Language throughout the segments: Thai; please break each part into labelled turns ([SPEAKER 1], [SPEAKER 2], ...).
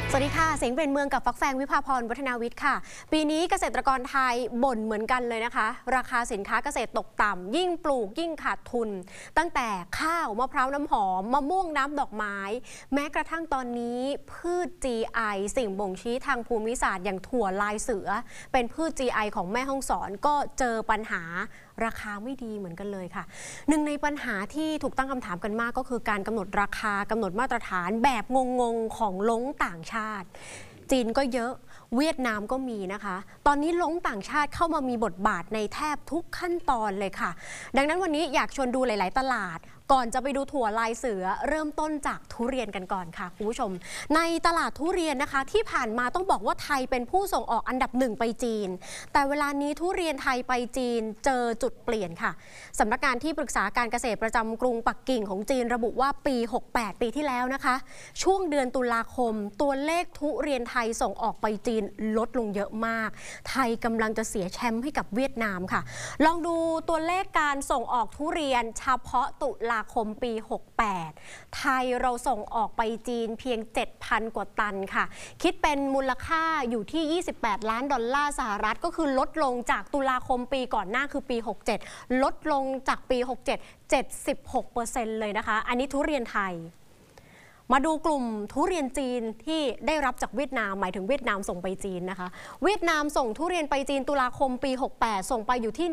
[SPEAKER 1] สวัสดีค่ะเสียงเป็นเมืองกับฟักแฟงวิภาพรวัฒนาวิทย์ค่ะปีนี้เกษตรกรไทยบ่นเหมือนกันเลยนะคะราคาสินค้าเกษตรตกต่ำยิ่งปลูกยิ่งขาดทุนตั้งแต่ข้าวมะพร้าวน้ำหอมมะม่วงน้ำดอกไม้แม้กระทั่งตอนนี้พืช GI สิ่งบ่งชี้ทางภูมิศาสตร์อย่างถั่วลายเสือเป็นพืช GI ของแม่ฮ่องสอนก็เจอปัญหาราคาไม่ดีเหมือนกันเลยค่ะหนึ่งในปัญหาที่ถูกตั้งคำถามกันมากก็คือการกำหนดราคากำหนดมาตรฐานแบบงงๆของลงต่างชาติจีนก็เยอะเวียดนามก็มีนะคะตอนนี้ลงต่างชาติเข้ามามีบทบาทในแทบทุกขั้นตอนเลยค่ะดังนั้นวันนี้อยากชวนดูหลายๆตลาดก่อนจะไปดูถั่วลายเสือเริ่มต้นจากทุเรียนกันก่อนค่ะคุณผู้ชมในตลาดทุเรียนนะคะที่ผ่านมาต้องบอกว่าไทยเป็นผู้ส่งออกอันดับ1ไปจีนแต่เวลานี้ทุเรียนไทยไปจีนเจอจุดเปลี่ยนค่ะสำนักงานที่ปรึกษาการเกษตรประจำกรุงปักกิ่งของจีนระบุว่าปี68ปีที่แล้วนะคะช่วงเดือนตุลาคมตัวเลขทุเรียนไทยส่งออกไปจีนลดลงเยอะมากไทยกำลังจะเสียแชมป์ให้กับเวียดนามค่ะลองดูตัวเลขการส่งออกทุเรียนเฉพาะตุลาคมปี68ไทยเราส่งออกไปจีนเพียง 7,000 กว่าตันค่ะคิดเป็นมูลค่าอยู่ที่$28 ล้านสหรัฐก็คือลดลงจากตุลาคมปีก่อนหน้าคือปี67ลดลงจากปี67 76% เลยนะคะอันนี้ทุเรียนไทยมาดูกลุ่มทุเรียนจีนที่ได้รับจากเวียดนามหมายถึงเวียดนามส่งไปจีนนะคะเวียดนามส่งทุเรียนไปจีนตุลาคมปี68ส่งไปอยู่ที่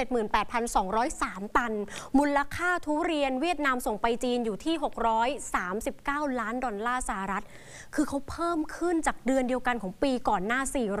[SPEAKER 1] 178,203 ตันมูลค่าทุเรียนเวียดนามส่งไปจีนอยู่ที่$639 ล้านสหรัฐคือเขาเพิ่มขึ้นจากเดือนเดียวกันของปีก่อนหน้า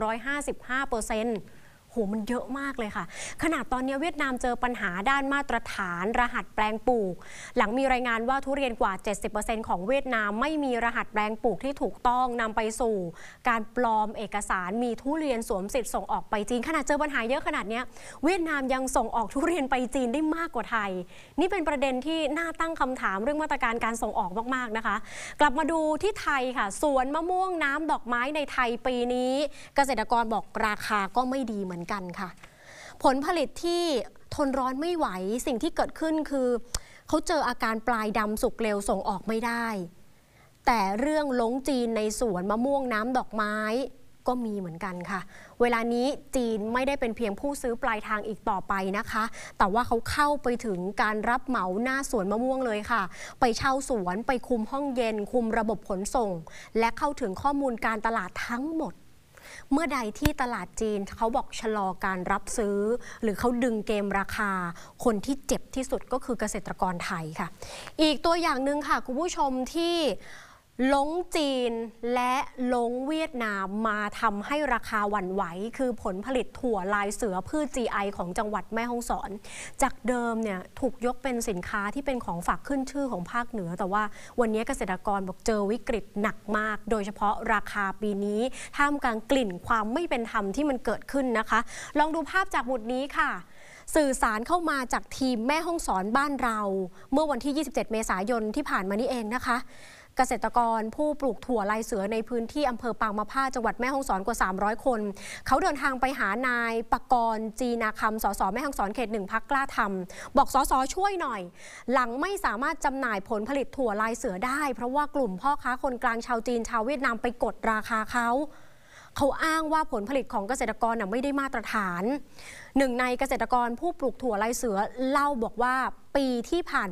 [SPEAKER 1] 455%โหมันเยอะมากเลยค่ะขนาดตอนนี้เวียดนามเจอปัญหาด้านมาตรฐานรหัสแปลงปลูกหลังมีรายงานว่าทุเรียนกว่า 70% ของเวียดนามไม่มีรหัสแปลงปลูกที่ถูกต้องนำไปสู่การปลอมเอกสารมีทุเรียนสวมสิทธิ์ส่งออกไปจีนขนาดเจอปัญหาเยอะขนาดนี้เวียดนามยังส่งออกทุเรียนไปจีนได้มากกว่าไทยนี่เป็นประเด็นที่น่าตั้งคำถามเรื่องมาตรการการส่งออกมากๆนะคะกลับมาดูที่ไทยค่ะสวนมะม่วงน้ำดอกไม้ในไทยปีนี้เกษตรกรบอกราคาก็ไม่ดีเหมือนกันค่ะผลผลิตที่ทนร้อนไม่ไหวสิ่งที่เกิดขึ้นคือเขาเจออาการปลายดำสุกเร็วส่งออกไม่ได้แต่เรื่องลงจีนในสวนมะม่วงน้ำดอกไม้ก็มีเหมือนกันค่ะเวลานี้จีนไม่ได้เป็นเพียงผู้ซื้อปลายทางอีกต่อไปนะคะแต่ว่าเขาเข้าไปถึงการรับเหมาหน้าสวนมะม่วงเลยค่ะไปเช่าสวนไปคุมห้องเย็นคุมระบบขนส่งและเข้าถึงข้อมูลการตลาดทั้งหมดเมื่อใดที่ตลาดจีนเขาบอกชะลอการรับซื้อหรือเขาดึงเกมราคาคนที่เจ็บที่สุดก็คือเกษตรกรไทยค่ะอีกตัวอย่างหนึ่งค่ะคุณผู้ชมที่ลงจีนและลงเวียดนามมาทำให้ราคาหวั่นไหวคือผลผลิตถั่วลายเสือพืช GI ของจังหวัดแม่ฮ่องสอนจากเดิมเนี่ยถูกยกเป็นสินค้าที่เป็นของฝากขึ้นชื่อของภาคเหนือแต่ว่าวันนี้เกษตรกรบอกเจอวิกฤตหนักมากโดยเฉพาะราคาปีนี้ท่ามกลางกลิ่นความไม่เป็นธรรมที่มันเกิดขึ้นนะคะลองดูภาพจากหมุดนี้ค่ะสื่อสารเข้ามาจากทีมแม่ฮ่องสอนบ้านเราเมื่อวันที่27เมษายนที่ผ่านมานี้เองนะคะเกษตรกรผู้ปลูกถั่วลายเสือในพื้นที่อำเภอปางมะผ้าจังหวัดแม่ฮ่องสอนกว่า300คนเขาเดินทางไปหานายปกรณ์จีนาคำสสแม่ฮ่องสอนเขต1พรรคกล้าทำบอกสสช่วยหน่อยหลังไม่สามารถจำหน่ายผลผลิตถั่วลายเสือได้เพราะว่ากลุ่มพ่อค้าคนกลางชาวจีนชาวเวียดนามไปกดราคาเขาอ้างว่าผลผลิตของเกษตรกรไม่ได้มาตรฐานหนึ่งในเกษตรกรผู้ปลูกถั่วลายเสือเล่าบอกว่าปีที่ผ่าน